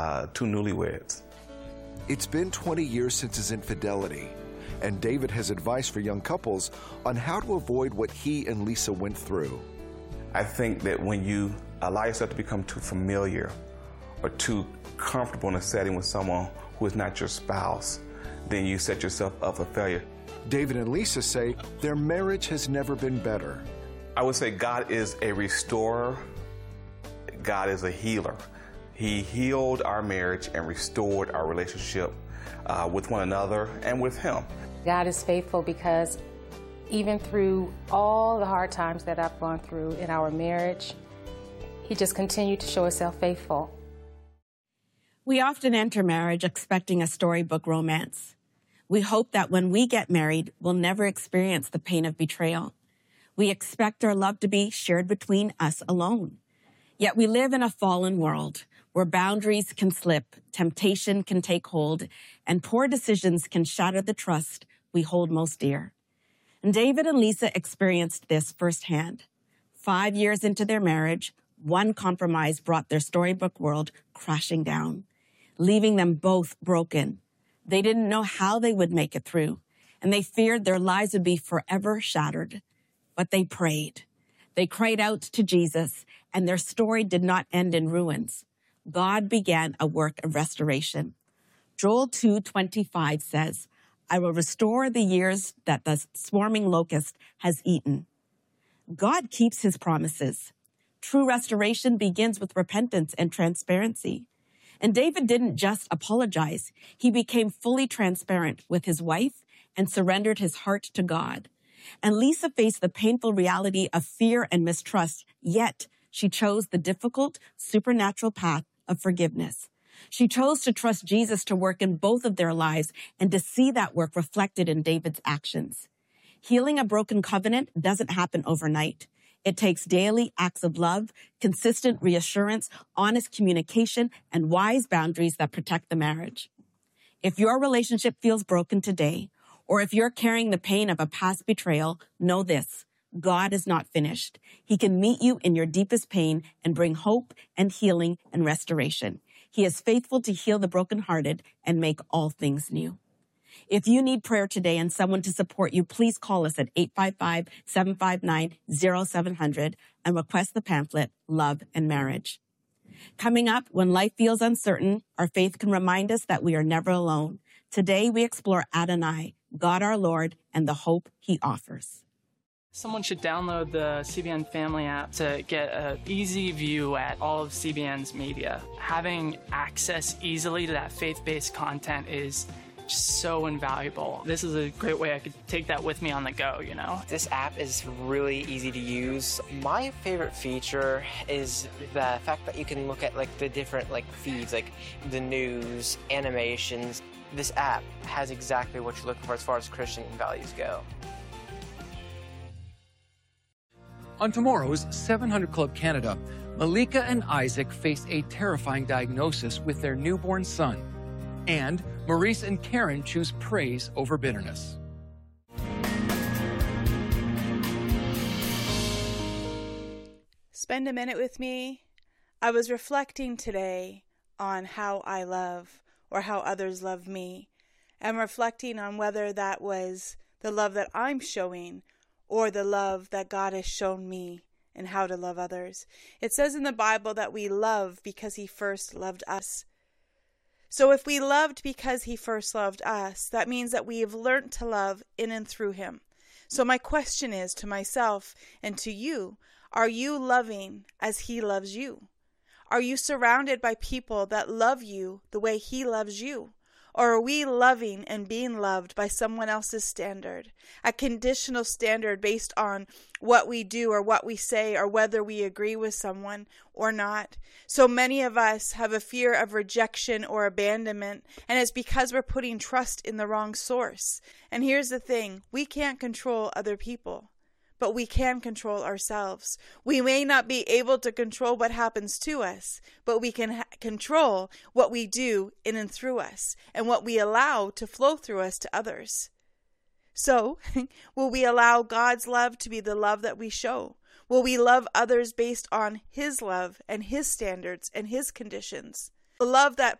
two newlyweds. It's been 20 years since his infidelity, and David has advice for young couples on how to avoid what he and Lisa went through. I think that when you allow yourself to become too familiar or too comfortable in a setting with someone who is not your spouse, then you set yourself up for failure. David and Lisa say their marriage has never been better. I would say God is a restorer. God is a healer. He healed our marriage and restored our relationship with one another and with Him. God is faithful because even through all the hard times that I've gone through in our marriage, He just continued to show Himself faithful. We often enter marriage expecting a storybook romance. We hope that when we get married, we'll never experience the pain of betrayal. We expect our love to be shared between us alone. Yet we live in a fallen world where boundaries can slip, temptation can take hold, and poor decisions can shatter the trust we hold most dear. And David and Lisa experienced this firsthand. 5 years into their marriage, one compromise brought their storybook world crashing down, leaving them both broken. They didn't know how they would make it through, and they feared their lives would be forever shattered. But they prayed. They cried out to Jesus, and their story did not end in ruins. God began a work of restoration. Joel 2:25 says, I will restore the years that the swarming locust has eaten. God keeps His promises. True restoration begins with repentance and transparency. And David didn't just apologize. He became fully transparent with his wife and surrendered his heart to God. And Lisa faced the painful reality of fear and mistrust, yet she chose the difficult, supernatural path of forgiveness. She chose to trust Jesus to work in both of their lives and to see that work reflected in David's actions. Healing a broken covenant doesn't happen overnight. It takes daily acts of love, consistent reassurance, honest communication, and wise boundaries that protect the marriage. If your relationship feels broken today, or if you're carrying the pain of a past betrayal, know this: God is not finished. He can meet you in your deepest pain and bring hope and healing and restoration. He is faithful to heal the brokenhearted and make all things new. If you need prayer today and someone to support you, please call us at 855-759-0700 and request the pamphlet, Love and Marriage. Coming up, when life feels uncertain, our faith can remind us that we are never alone. Today, we explore Adonai, God our Lord, and the hope He offers. Someone should download the CBN Family app to get an easy view at all of CBN's media. Having access easily to that faith-based content is just so invaluable. This is a great way I could take that with me on the go, you know? This app is really easy to use. My favorite feature is the fact that you can look at the different feeds, like the news, animations. This app has exactly what you're looking for as far as Christian values go. On tomorrow's 700 Club Canada, Malika and Isaac face a terrifying diagnosis with their newborn son. And Maurice and Karen choose praise over bitterness. Spend a minute with me. I was reflecting today on how I love or how others love me. I'm reflecting on whether that was the love that I'm showing or the love that God has shown me and how to love others. It says in the Bible that we love because He first loved us. So if we loved because He first loved us, that means that we have learned to love in and through Him. So my question is to myself and to you, are you loving as He loves you? Are you surrounded by people that love you the way He loves you? Or are we loving and being loved by someone else's standard? A conditional standard based on what we do or what we say or whether we agree with someone or not. So many of us have a fear of rejection or abandonment, and it's because we're putting trust in the wrong source. And here's the thing, we can't control other people, but we can control ourselves. We may not be able to control what happens to us, but we can control what we do in and through us and what we allow to flow through us to others. So, will we allow God's love to be the love that we show? Will we love others based on His love and His standards and His conditions? love that